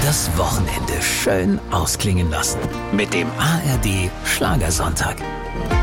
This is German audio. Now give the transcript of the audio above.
das Wochenende schön ausklingen lassen mit dem ARD Schlagersonntag.